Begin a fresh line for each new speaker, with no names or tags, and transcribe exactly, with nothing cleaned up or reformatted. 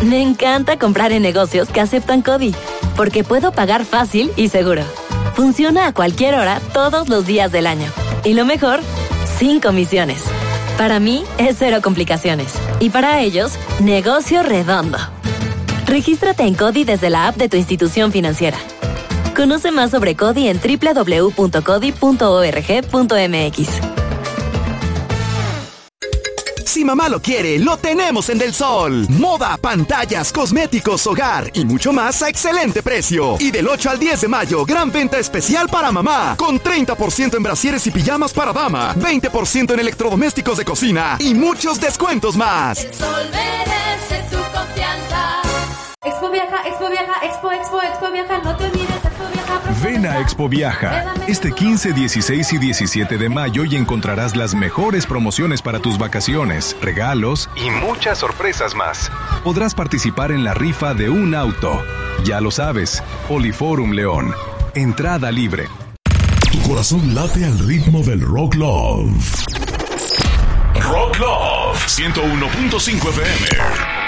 Me encanta comprar en negocios que aceptan CODI, porque puedo pagar fácil y seguro. Funciona a cualquier hora, todos los días del año. Y lo mejor, sin comisiones. Para mí, es cero complicaciones. Y para ellos, negocio redondo. Regístrate en CODI desde la app de tu institución financiera. Conoce más sobre CODI en doble u doble u doble u punto codi punto org punto m x.
Si mamá lo quiere, lo tenemos en Del Sol. Moda, pantallas, cosméticos, hogar y mucho más a excelente precio. Y del ocho al diez de mayo, gran venta especial para mamá. Con treinta por ciento en brasieres y pijamas para dama, veinte por ciento en electrodomésticos de cocina y muchos descuentos más.
El Sol merece tu confianza. Expo Viaja, Expo Viaja, Expo, Expo, Expo Viaja, no te olvides, Expo Viaja.
Ven a Expo Viaja este quince, dieciséis y diecisiete de mayo y encontrarás las mejores promociones para tus vacaciones, regalos y muchas sorpresas más. Podrás participar en la rifa de un auto. Ya lo sabes, Poliforum León. Entrada libre.
Tu corazón late al ritmo del Rock Love.
Rock Love ciento uno punto cinco F M.